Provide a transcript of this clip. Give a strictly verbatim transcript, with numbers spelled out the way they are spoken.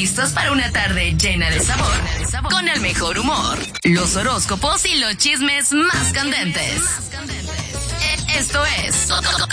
¿Listos para una tarde llena de sabor? Con el mejor humor, los horóscopos y los chismes más candentes. Esto es